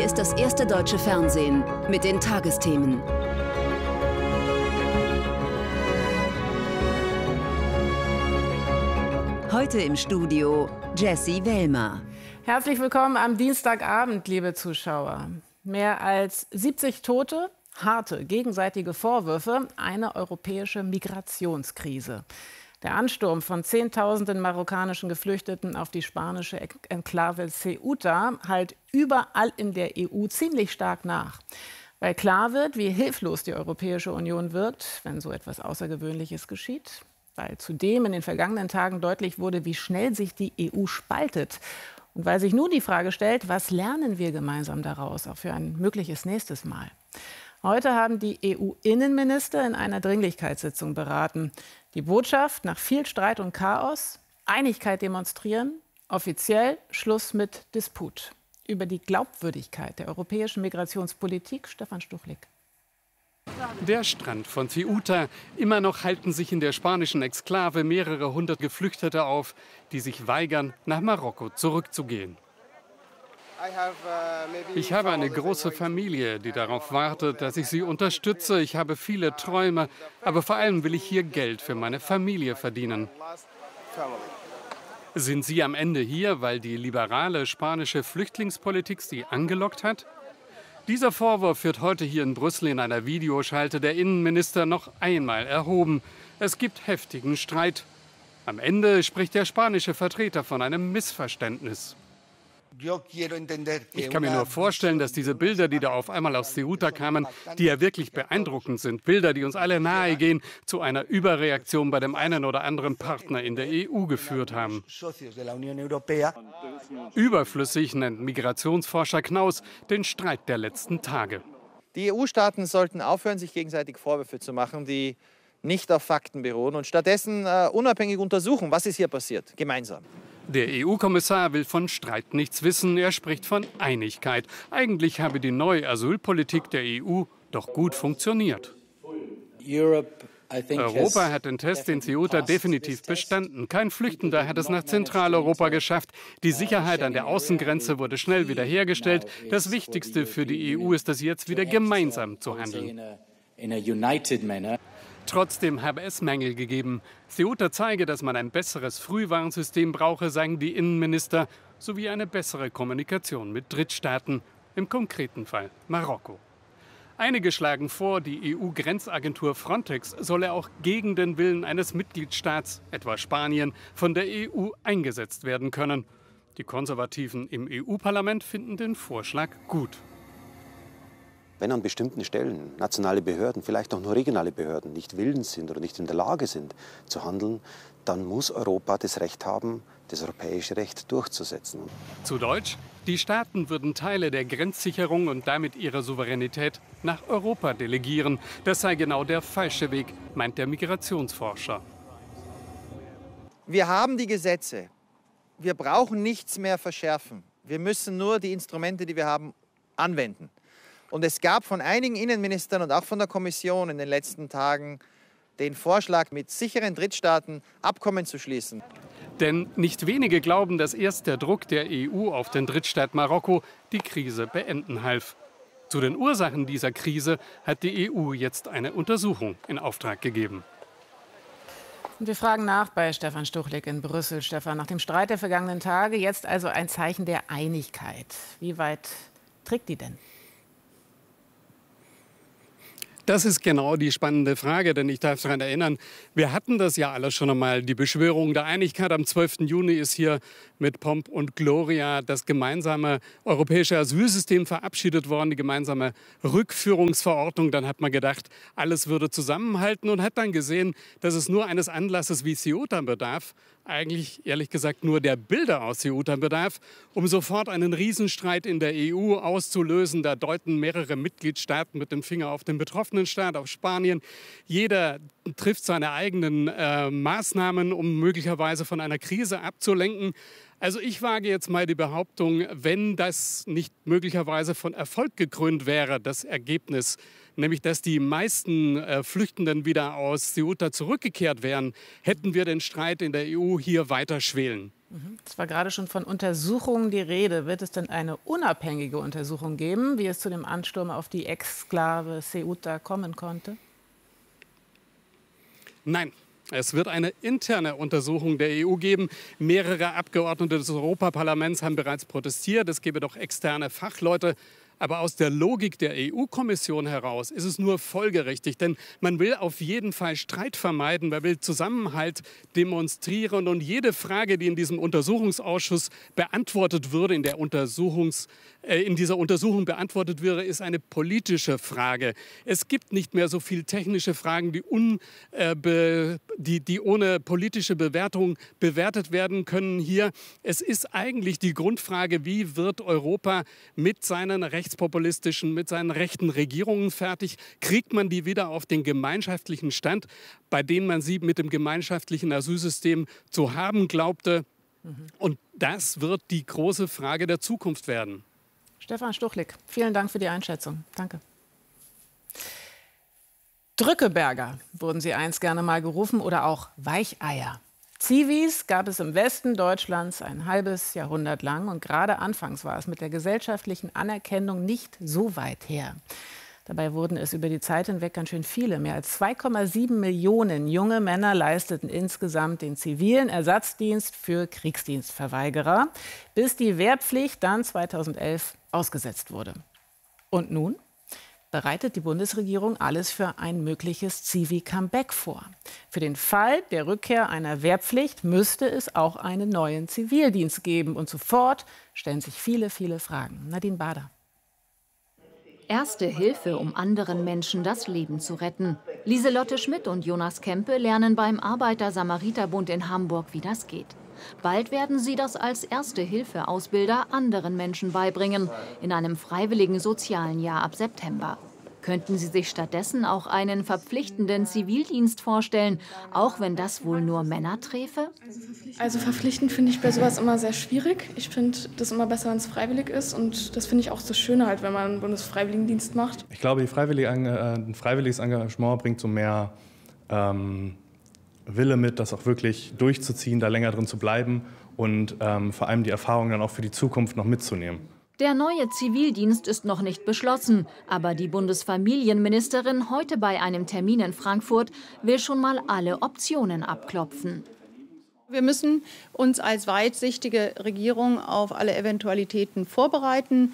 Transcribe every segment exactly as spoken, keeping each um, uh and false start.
Hier ist das erste deutsche Fernsehen mit den Tagesthemen. Heute im Studio Jessie Wellmer. Herzlich willkommen am Dienstagabend, liebe Zuschauer. Mehr als siebzig Tote, harte gegenseitige Vorwürfe, eine europäische Migrationskrise. Der Ansturm von Zehntausenden marokkanischen Geflüchteten auf die spanische Enklave Ceuta hallt überall in der E U ziemlich stark nach. Weil klar wird, wie hilflos die Europäische Union wirkt, wenn so etwas Außergewöhnliches geschieht. Weil zudem in den vergangenen Tagen deutlich wurde, wie schnell sich die E U spaltet. Und weil sich nun die Frage stellt, was lernen wir gemeinsam daraus, auch für ein mögliches nächstes Mal. Heute haben die E U-Innenminister in einer Dringlichkeitssitzung beraten. Die Botschaft nach viel Streit und Chaos: Einigkeit demonstrieren, offiziell Schluss mit Disput. Über die Glaubwürdigkeit der europäischen Migrationspolitik Stefan Stuchlik. Der Strand von Ceuta. Immer noch halten sich in der spanischen Exklave mehrere hundert Geflüchtete auf, die sich weigern, nach Marokko zurückzugehen. Ich habe eine große Familie, die darauf wartet, dass ich sie unterstütze. Ich habe viele Träume, aber vor allem will ich hier Geld für meine Familie verdienen. Sind Sie am Ende hier, weil die liberale spanische Flüchtlingspolitik Sie angelockt hat? Dieser Vorwurf wird heute hier in Brüssel in einer Videoschalte der Innenminister noch einmal erhoben. Es gibt heftigen Streit. Am Ende spricht der spanische Vertreter von einem Missverständnis. Ich kann mir nur vorstellen, dass diese Bilder, die da auf einmal aus Ceuta kamen, die ja wirklich beeindruckend sind, Bilder, die uns alle nahegehen, zu einer Überreaktion bei dem einen oder anderen Partner in der E U geführt haben. Überflüssig nennt Migrationsforscher Knaus den Streit der letzten Tage. Die E U-Staaten sollten aufhören, sich gegenseitig Vorwürfe zu machen, die nicht auf Fakten beruhen, und stattdessen äh, unabhängig untersuchen, was ist hier passiert, gemeinsam. Der E U-Kommissar will von Streit nichts wissen. Er spricht von Einigkeit. Eigentlich habe die neue Asylpolitik der E U doch gut funktioniert. Europa hat den Test in Ceuta definitiv bestanden. Kein Flüchtender hat es nach Zentraleuropa geschafft. Die Sicherheit an der Außengrenze wurde schnell wiederhergestellt. Das Wichtigste für die E U ist es jetzt wieder gemeinsam zu handeln. Trotzdem habe es Mängel gegeben. Ceuta zeige, dass man ein besseres Frühwarnsystem brauche, sagen die Innenminister, sowie eine bessere Kommunikation mit Drittstaaten, im konkreten Fall Marokko. Einige schlagen vor, die E U-Grenzagentur Frontex solle auch gegen den Willen eines Mitgliedstaats, etwa Spanien, von der E U eingesetzt werden können. Die Konservativen im E U-Parlament finden den Vorschlag gut. Wenn an bestimmten Stellen nationale Behörden, vielleicht auch nur regionale Behörden, nicht willens sind oder nicht in der Lage sind zu handeln, dann muss Europa das Recht haben, das europäische Recht durchzusetzen. Zu Deutsch: Die Staaten würden Teile der Grenzsicherung und damit ihre Souveränität nach Europa delegieren. Das sei genau der falsche Weg, meint der Migrationsforscher. Wir haben die Gesetze. Wir brauchen nichts mehr verschärfen. Wir müssen nur die Instrumente, die wir haben, anwenden. Und es gab von einigen Innenministern und auch von der Kommission in den letzten Tagen den Vorschlag, mit sicheren Drittstaaten Abkommen zu schließen. Denn nicht wenige glauben, dass erst der Druck der E U auf den Drittstaat Marokko die Krise beenden half. Zu den Ursachen dieser Krise hat die E U jetzt eine Untersuchung in Auftrag gegeben. Und wir fragen nach bei Stefan Stuchlik in Brüssel. Stefan, nach dem Streit der vergangenen Tage jetzt also ein Zeichen der Einigkeit. Wie weit trägt die denn? Das ist genau die spannende Frage, denn ich darf daran erinnern, wir hatten das ja alles schon einmal, die Beschwörung der Einigkeit. Am zwölften Juni ist hier mit Pomp und Gloria das gemeinsame europäische Asylsystem verabschiedet worden, die gemeinsame Rückführungsverordnung. Dann hat man gedacht, alles würde zusammenhalten und hat dann gesehen, dass es nur eines Anlasses wie Ceuta bedarf, eigentlich ehrlich gesagt nur der Bilder aus Ceuta bedarf, um sofort einen Riesenstreit in der E U auszulösen. Da deuten mehrere Mitgliedstaaten mit dem Finger auf den betroffenen Staat, auf Spanien. Jeder trifft seine eigenen äh, Maßnahmen, um möglicherweise von einer Krise abzulenken. Also ich wage jetzt mal die Behauptung, wenn das nicht möglicherweise von Erfolg gekrönt wäre, das Ergebnis, nämlich dass die meisten äh, Flüchtenden wieder aus Ceuta zurückgekehrt wären, hätten wir den Streit in der E U hier weiter schwelen. Es war gerade schon von Untersuchungen die Rede. Wird es denn eine unabhängige Untersuchung geben, wie es zu dem Ansturm auf die Exklave Ceuta kommen konnte? Nein. Es wird eine interne Untersuchung der E U geben. Mehrere Abgeordnete des Europaparlaments haben bereits protestiert. Es gebe doch externe Fachleute. Aber aus der Logik der E U-Kommission heraus ist es nur folgerichtig. Denn man will auf jeden Fall Streit vermeiden. Man will Zusammenhalt demonstrieren. Und jede Frage, die in diesem Untersuchungsausschuss beantwortet würde, in, der Untersuchungs, äh, in dieser Untersuchung beantwortet würde, ist eine politische Frage. Es gibt nicht mehr so viele technische Fragen, die, un, äh, be, die, die ohne politische Bewertung bewertet werden können hier. Es ist eigentlich die Grundfrage, wie wird Europa mit seinen Rechten rechtspopulistischen, mit seinen rechten Regierungen fertig? Kriegt man die wieder auf den gemeinschaftlichen Stand, bei dem man sie mit dem gemeinschaftlichen Asylsystem zu haben glaubte? Mhm. Und das wird die große Frage der Zukunft werden. Stefan Stuchlik, vielen Dank für die Einschätzung. Danke. Drückeberger wurden sie einst gerne mal gerufen oder auch Weicheier. Zivis gab es im Westen Deutschlands ein halbes Jahrhundert lang und gerade anfangs war es mit der gesellschaftlichen Anerkennung nicht so weit her. Dabei wurden es über die Zeit hinweg ganz schön viele. Mehr als zwei Komma sieben Millionen junge Männer leisteten insgesamt den zivilen Ersatzdienst für Kriegsdienstverweigerer, bis die Wehrpflicht dann zweitausendelf ausgesetzt wurde. Und nun bereitet die Bundesregierung alles für ein mögliches Zivi-Comeback vor. Für den Fall der Rückkehr einer Wehrpflicht müsste es auch einen neuen Zivildienst geben. Und sofort stellen sich viele, viele Fragen. Nadine Bader. Erste Hilfe, um anderen Menschen das Leben zu retten. Lieselotte Schmidt und Jonas Kempe lernen beim Arbeiter-Samariter-Bund in Hamburg, wie das geht. Bald werden sie das als Erste-Hilfe-Ausbilder anderen Menschen beibringen, in einem freiwilligen sozialen Jahr ab September. Könnten sie sich stattdessen auch einen verpflichtenden Zivildienst vorstellen, auch wenn das wohl nur Männer träfe? Also verpflichtend finde ich bei sowas immer sehr schwierig. Ich finde das immer besser, wenn es freiwillig ist. Und das finde ich auch das Schöne halt, wenn man einen Bundesfreiwilligendienst macht. Ich glaube, die freiwillige, äh, ein freiwilliges Engagement bringt so mehr ähm, Wille mit, das auch wirklich durchzuziehen, da länger drin zu bleiben und ähm, vor allem die Erfahrung dann auch für die Zukunft noch mitzunehmen. Der neue Zivildienst ist noch nicht beschlossen, aber die Bundesfamilienministerin heute bei einem Termin in Frankfurt will schon mal alle Optionen abklopfen. Wir müssen uns als weitsichtige Regierung auf alle Eventualitäten vorbereiten.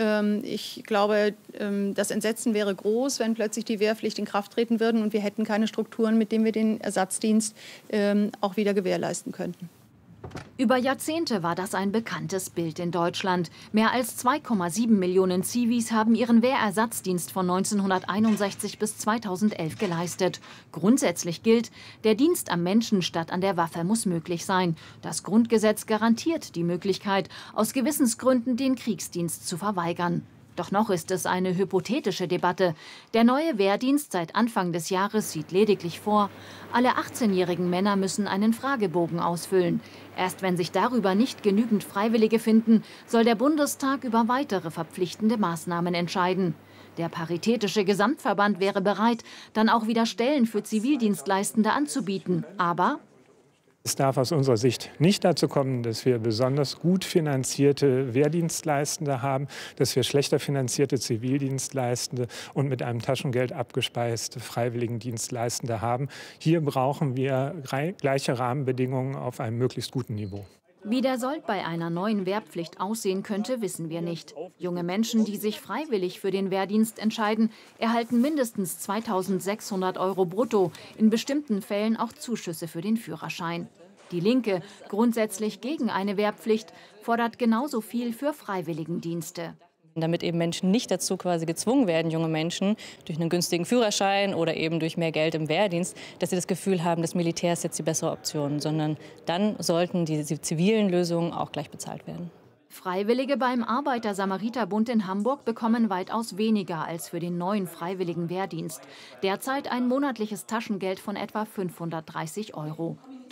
Ich glaube, das Entsetzen wäre groß, wenn plötzlich die Wehrpflicht in Kraft treten würde und wir hätten keine Strukturen, mit denen wir den Ersatzdienst auch wieder gewährleisten könnten. Über Jahrzehnte war das ein bekanntes Bild in Deutschland. Mehr als zwei Komma sieben Millionen Zivis haben ihren Wehrersatzdienst von neunzehnhunderteinundsechzig bis zweitausendelf geleistet. Grundsätzlich gilt, der Dienst am Menschen statt an der Waffe muss möglich sein. Das Grundgesetz garantiert die Möglichkeit, aus Gewissensgründen den Kriegsdienst zu verweigern. Doch noch ist es eine hypothetische Debatte. Der neue Wehrdienst seit Anfang des Jahres sieht lediglich vor, alle achtzehnjährigen Männer müssen einen Fragebogen ausfüllen. Erst wenn sich darüber nicht genügend Freiwillige finden, soll der Bundestag über weitere verpflichtende Maßnahmen entscheiden. Der Paritätische Gesamtverband wäre bereit, dann auch wieder Stellen für Zivildienstleistende anzubieten. Aber es darf aus unserer Sicht nicht dazu kommen, dass wir besonders gut finanzierte Wehrdienstleistende haben, dass wir schlechter finanzierte Zivildienstleistende und mit einem Taschengeld abgespeiste Freiwilligendienstleistende haben. Hier brauchen wir gleiche Rahmenbedingungen auf einem möglichst guten Niveau. Wie der Sold bei einer neuen Wehrpflicht aussehen könnte, wissen wir nicht. Junge Menschen, die sich freiwillig für den Wehrdienst entscheiden, erhalten mindestens zweitausendsechshundert Euro brutto, in bestimmten Fällen auch Zuschüsse für den Führerschein. Die Linke, grundsätzlich gegen eine Wehrpflicht, fordert genauso viel für Freiwilligendienste. Damit eben Menschen nicht dazu quasi gezwungen werden, junge Menschen, durch einen günstigen Führerschein oder eben durch mehr Geld im Wehrdienst, dass sie das Gefühl haben, das Militär ist jetzt die bessere Option, sondern dann sollten die zivilen Lösungen auch gleich bezahlt werden. Freiwillige beim Arbeiter-Samariter-Bund in Hamburg bekommen weitaus weniger als für den neuen freiwilligen Wehrdienst. Derzeit ein monatliches Taschengeld von etwa fünfhundertdreißig Euro.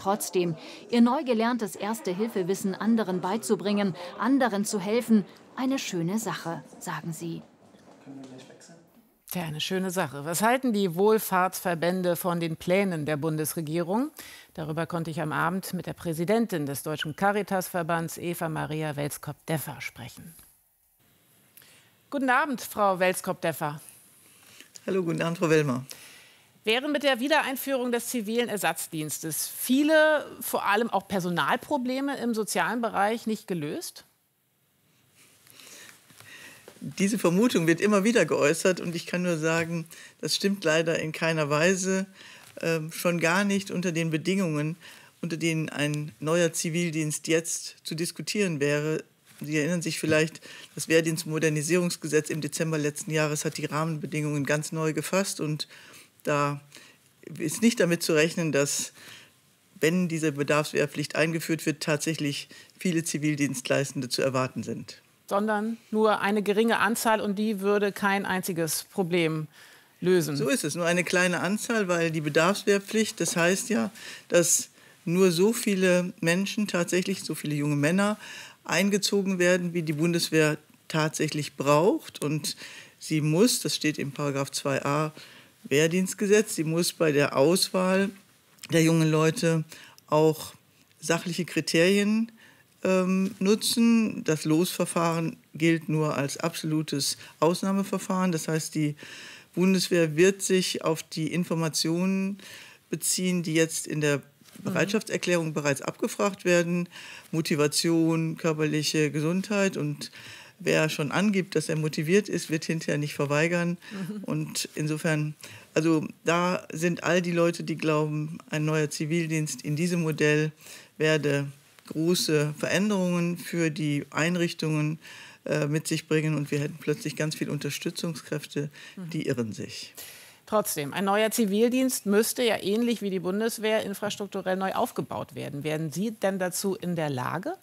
trotzdem. Ihr neu gelerntes Erste-Hilfe-Wissen anderen beizubringen, anderen zu helfen, eine schöne Sache, sagen sie. Tja, eine schöne Sache. Was halten die Wohlfahrtsverbände von den Plänen der Bundesregierung? Darüber konnte ich am Abend mit der Präsidentin des Deutschen Caritasverbands, Eva Maria Welskop-Deffer, sprechen. Guten Abend, Frau Welskop-Deffer. Hallo, guten Abend, Frau Wellmer. Wären mit der Wiedereinführung des zivilen Ersatzdienstes viele, vor allem auch Personalprobleme im sozialen Bereich nicht gelöst? Diese Vermutung wird immer wieder geäußert und ich kann nur sagen, das stimmt leider in keiner Weise, äh, schon gar nicht unter den Bedingungen, unter denen ein neuer Zivildienst jetzt zu diskutieren wäre. Sie erinnern sich vielleicht, das Wehrdienstmodernisierungsgesetz im Dezember letzten Jahres hat die Rahmenbedingungen ganz neu gefasst und da ist nicht damit zu rechnen, dass, wenn diese Bedarfswehrpflicht eingeführt wird, tatsächlich viele Zivildienstleistende zu erwarten sind. Sondern nur eine geringe Anzahl und die würde kein einziges Problem lösen. So ist es, nur eine kleine Anzahl, weil die Bedarfswehrpflicht, das heißt ja, dass nur so viele Menschen, tatsächlich so viele junge Männer, eingezogen werden, wie die Bundeswehr tatsächlich braucht. Und sie muss, das steht im Paragraph zwei a Wehrdienstgesetz, sie muss bei der Auswahl der jungen Leute auch sachliche Kriterien ähm, nutzen. Das Losverfahren gilt nur als absolutes Ausnahmeverfahren. Das heißt, die Bundeswehr wird sich auf die Informationen beziehen, die jetzt in der Bereitschaftserklärung bereits abgefragt werden. Motivation, körperliche Gesundheit. Und wer schon angibt, dass er motiviert ist, wird hinterher nicht verweigern. Mhm. Und insofern, also da sind all die Leute, die glauben, ein neuer Zivildienst in diesem Modell werde große Veränderungen für die Einrichtungen äh, mit sich bringen und wir hätten plötzlich ganz viele Unterstützungskräfte, die irren sich. Trotzdem, ein neuer Zivildienst müsste ja ähnlich wie die Bundeswehr infrastrukturell neu aufgebaut werden. Werden Sie denn dazu in der Lage?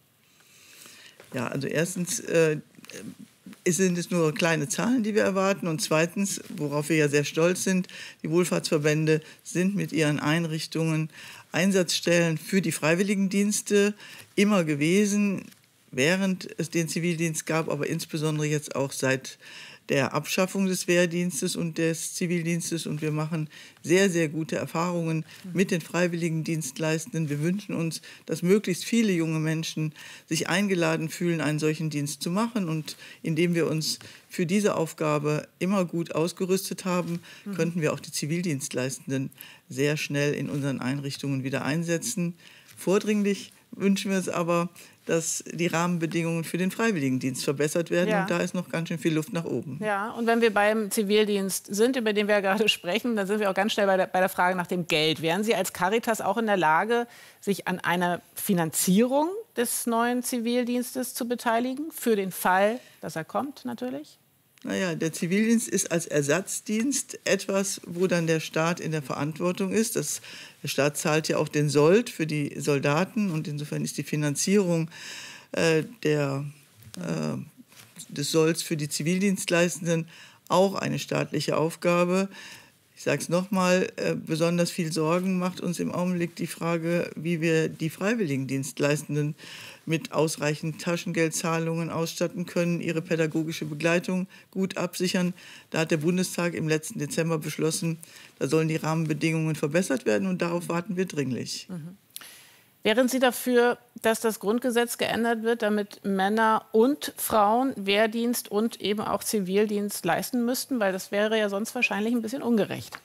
Ja, also erstens äh, sind es nur kleine Zahlen, die wir erwarten. Und zweitens, worauf wir ja sehr stolz sind, die Wohlfahrtsverbände sind mit ihren Einrichtungen Einsatzstellen für die Freiwilligendienste immer gewesen, während es den Zivildienst gab, aber insbesondere jetzt auch seit der Abschaffung des Wehrdienstes und des Zivildienstes. Und wir machen sehr, sehr gute Erfahrungen mit den Freiwilligendienstleistenden. Wir wünschen uns, dass möglichst viele junge Menschen sich eingeladen fühlen, einen solchen Dienst zu machen. Und indem wir uns für diese Aufgabe immer gut ausgerüstet haben, mhm. könnten wir auch die Zivildienstleistenden sehr schnell in unseren Einrichtungen wieder einsetzen. Vordringlich wünschen wir es aber, dass die Rahmenbedingungen für den Freiwilligendienst verbessert werden. Ja. Und da ist noch ganz schön viel Luft nach oben. Ja, und wenn wir beim Zivildienst sind, über den wir ja gerade sprechen, dann sind wir auch ganz schnell bei der, bei der Frage nach dem Geld. Wären Sie als Caritas auch in der Lage, sich an einer Finanzierung des neuen Zivildienstes zu beteiligen? Für den Fall, dass er kommt, natürlich? Naja, der Zivildienst ist als Ersatzdienst etwas, wo dann der Staat in der Verantwortung ist. Das, der Staat zahlt ja auch den Sold für die Soldaten und insofern ist die Finanzierung äh, der, äh, des Solds für die Zivildienstleistenden auch eine staatliche Aufgabe. Ich sage es nochmal, äh, besonders viel Sorgen macht uns im Augenblick die Frage, wie wir die Freiwilligendienstleistenden mit ausreichend Taschengeldzahlungen ausstatten können, ihre pädagogische Begleitung gut absichern. Da hat der Bundestag im letzten Dezember beschlossen, da sollen die Rahmenbedingungen verbessert werden und darauf warten wir dringlich. Mhm. Wären Sie dafür, dass das Grundgesetz geändert wird, damit Männer und Frauen Wehrdienst und eben auch Zivildienst leisten müssten? Weil das wäre ja sonst wahrscheinlich ein bisschen ungerecht.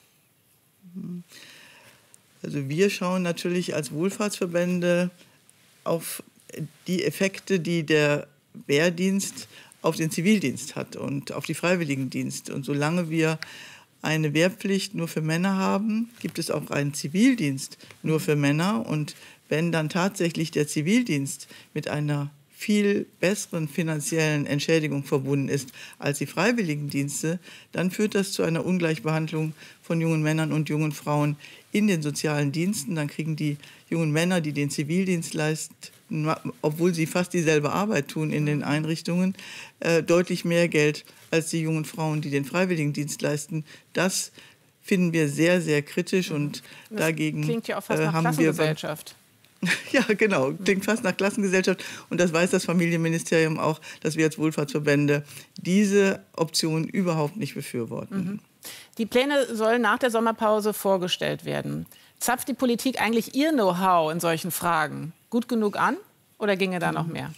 Also wir schauen natürlich als Wohlfahrtsverbände auf die Effekte, die der Wehrdienst auf den Zivildienst hat und auf die Freiwilligendienst. Und solange wir eine Wehrpflicht nur für Männer haben, gibt es auch einen Zivildienst nur für Männer. Und wenn dann tatsächlich der Zivildienst mit einer viel besseren finanziellen Entschädigung verbunden ist als die Freiwilligendienste, dann führt das zu einer Ungleichbehandlung von jungen Männern und jungen Frauen in den sozialen Diensten. Dann kriegen die jungen Männer, die den Zivildienst leisten, obwohl sie fast dieselbe Arbeit tun in den Einrichtungen, äh, deutlich mehr Geld als die jungen Frauen, die den Freiwilligendienst leisten. Das finden wir sehr, sehr kritisch. Und das dagegen klingt ja auch fast äh, nach haben Klassengesellschaft. wir Ja, genau. Klingt fast nach Klassengesellschaft. Und das weiß das Familienministerium auch, dass wir als Wohlfahrtsverbände diese Option überhaupt nicht befürworten. Mhm. Die Pläne sollen nach der Sommerpause vorgestellt werden. Zapft die Politik eigentlich ihr Know-how in solchen Fragen gut genug an oder ginge da noch mehr?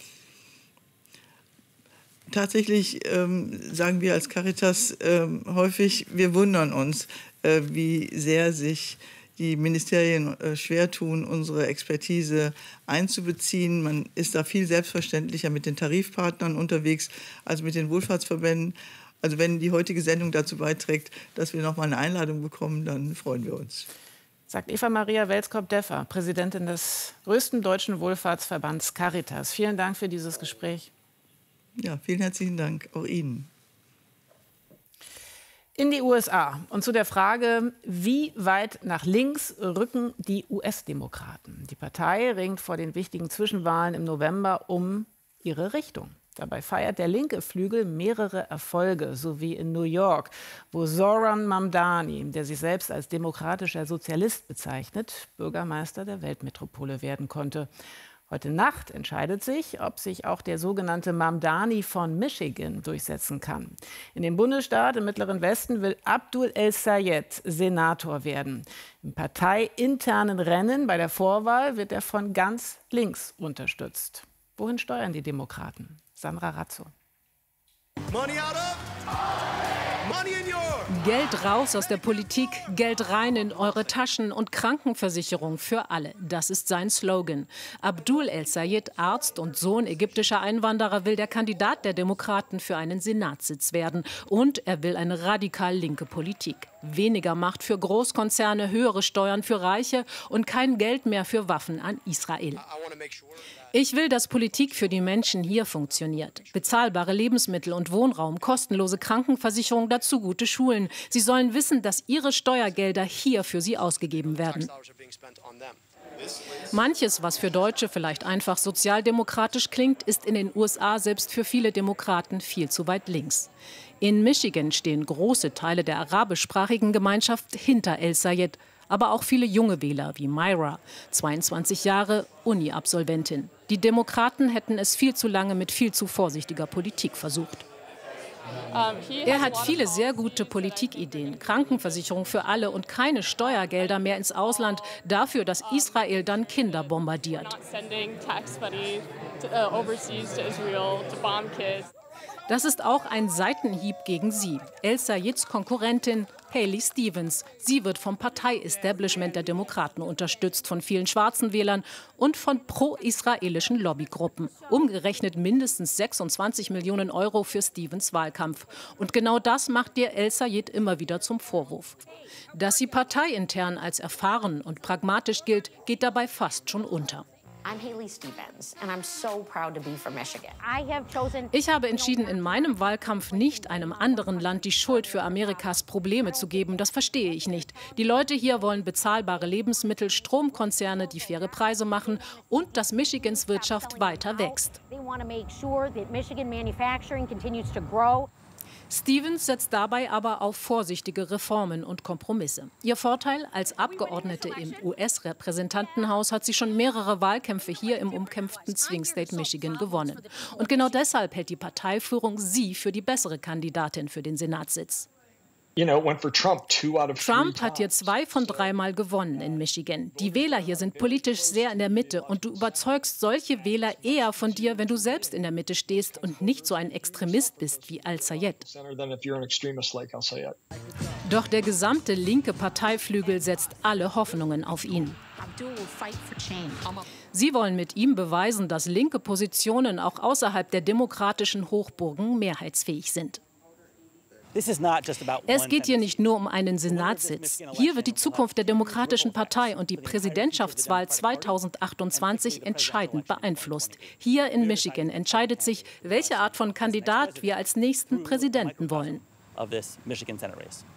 Tatsächlich ähm, sagen wir als Caritas ähm, häufig, wir wundern uns, äh, wie sehr sich die Ministerien äh, schwer tun, unsere Expertise einzubeziehen. Man ist da viel selbstverständlicher mit den Tarifpartnern unterwegs als mit den Wohlfahrtsverbänden. Also wenn die heutige Sendung dazu beiträgt, dass wir noch mal eine Einladung bekommen, dann freuen wir uns. Sagt Eva-Maria Welskop-Deffer, Präsidentin des größten deutschen Wohlfahrtsverbands Caritas. Vielen Dank für dieses Gespräch. Ja, vielen herzlichen Dank, auch Ihnen. In die U S A und zu der Frage, wie weit nach links rücken die U S-Demokraten. Die Partei ringt vor den wichtigen Zwischenwahlen im November um ihre Richtung. Dabei feiert der linke Flügel mehrere Erfolge, so wie in New York, wo Zoran Mamdani, der sich selbst als demokratischer Sozialist bezeichnet, Bürgermeister der Weltmetropole werden konnte. Heute Nacht entscheidet sich, ob sich auch der sogenannte Mamdani von Michigan durchsetzen kann. In dem Bundesstaat im Mittleren Westen will Abdul El-Sayed Senator werden. Im parteiinternen Rennen bei der Vorwahl wird er von ganz links unterstützt. Wohin steuern die Demokraten? Sandra Razzo. Money out of, money in your. Geld raus aus der Politik, Geld rein in eure Taschen und Krankenversicherung für alle. Das ist sein Slogan. Abdul El-Sayed, Arzt und Sohn ägyptischer Einwanderer, will der Kandidat der Demokraten für einen Senatssitz werden. Und er will eine radikal linke Politik. Weniger Macht für Großkonzerne, höhere Steuern für Reiche und kein Geld mehr für Waffen an Israel. Ich will, dass Politik für die Menschen hier funktioniert. Bezahlbare Lebensmittel und Wohnraum, kostenlose Krankenversicherung, dazu gute Schulen. Sie sollen wissen, dass ihre Steuergelder hier für sie ausgegeben werden. Manches, was für Deutsche vielleicht einfach sozialdemokratisch klingt, ist in den U S A selbst für viele Demokraten viel zu weit links. In Michigan stehen große Teile der arabischsprachigen Gemeinschaft hinter El-Sayed, aber auch viele junge Wähler wie Myra, zweiundzwanzig Jahre, Uni-Absolventin. Die Demokraten hätten es viel zu lange mit viel zu vorsichtiger Politik versucht. Er hat viele sehr gute Politikideen. Krankenversicherung für alle und keine Steuergelder mehr ins Ausland dafür, dass Israel dann Kinder bombardiert. Das ist auch ein Seitenhieb gegen sie. El-Sayeds Konkurrentin Haley Stevens. Sie wird vom Partei-Establishment der Demokraten unterstützt, von vielen schwarzen Wählern und von pro-israelischen Lobbygruppen. Umgerechnet mindestens sechsundzwanzig Millionen Euro für Stevens Wahlkampf. Und genau das macht ihr El-Sayed immer wieder zum Vorwurf. Dass sie parteiintern als erfahren und pragmatisch gilt, geht dabei fast schon unter. Ich habe entschieden, in meinem Wahlkampf nicht einem anderen Land die Schuld für Amerikas Probleme zu geben. Das verstehe ich nicht. Die Leute hier wollen bezahlbare Lebensmittel, Stromkonzerne, die faire Preise machen und dass Michigans Wirtschaft weiter wächst. Stevens setzt dabei aber auf vorsichtige Reformen und Kompromisse. Ihr Vorteil: als Abgeordnete im U S-Repräsentantenhaus hat sie schon mehrere Wahlkämpfe hier im umkämpften Swing State Michigan gewonnen. Und genau deshalb hält die Parteiführung sie für die bessere Kandidatin für den Senatssitz. Trump hat hier zwei von dreimal gewonnen in Michigan. Die Wähler hier sind politisch sehr in der Mitte und du überzeugst solche Wähler eher von dir, wenn du selbst in der Mitte stehst und nicht so ein Extremist bist wie El-Sayed. Doch der gesamte linke Parteiflügel setzt alle Hoffnungen auf ihn. Sie wollen mit ihm beweisen, dass linke Positionen auch außerhalb der demokratischen Hochburgen mehrheitsfähig sind. Es geht hier nicht nur um einen Senatssitz. Hier wird die Zukunft der Demokratischen Partei und die Präsidentschaftswahl zweitausendachtundzwanzig entscheidend beeinflusst. Hier in Michigan entscheidet sich, welche Art von Kandidat wir als nächsten Präsidenten wollen.